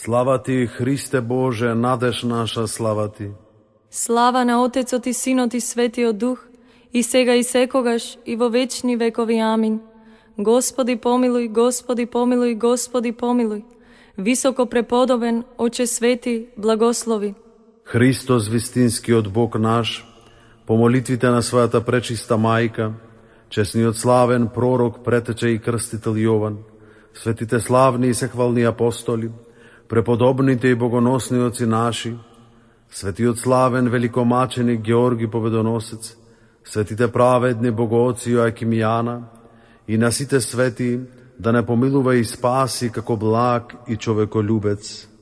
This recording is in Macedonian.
Слава Ти, Христе Боже, надеж наша, слава Ти. Слава на Отецот и Синот и Светиот Дух, и сега и секогаш, и во вечни векови. Амин. Господи помилуј, Господи помилуј, Господи помилуј. Високо преподобен, Оче Свети, благослови. Христос, вистинскиот Бог наш, по молитвите на својата пречиста мајка, честниот славен пророк, претече и крстител Јован, светите славни и сехвални апостоли, преподобните и богоносни оци наши, светиот славен великомаченик Георги Победоносец, светите праведни богоци Јоаким и Јана, и на сите свети да не помилува и спаси како благ и човеколюбец.